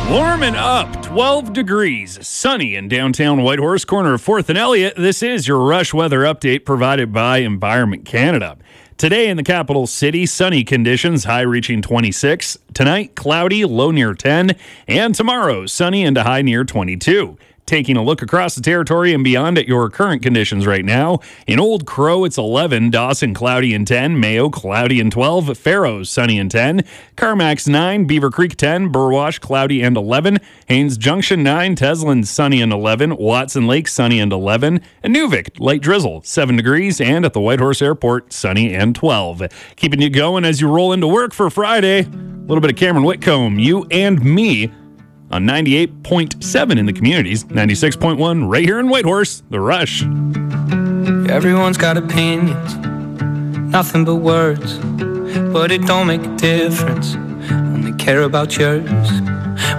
Warming up, 12 degrees, sunny in downtown Whitehorse, corner of 4th and Elliott. This is your Rush Weather Update provided by Environment Canada. Today in the capital city, sunny conditions, high reaching 26. Tonight, cloudy, low near 10. And tomorrow, sunny and a high near 22. Taking a look across the territory and beyond at your current conditions right now. In Old Crow, it's 11. Dawson, cloudy and 10. Mayo, cloudy and 12. Farrows, sunny and 10. Carmack's 9. Beaver Creek, 10. Burwash, cloudy and 11. Haines Junction, 9. Teslin, sunny and 11. Watson Lake, sunny and 11. And Newvik, light drizzle, 7 degrees. And at the Whitehorse Airport, sunny and 12. Keeping you going as you roll into work for Friday. A little bit of Cameron Whitcomb, You and Me, on 98.7 in the communities, 96.1 right here in Whitehorse, The Rush. Everyone's got opinions, nothing but words, but it don't make a difference, only care about yours.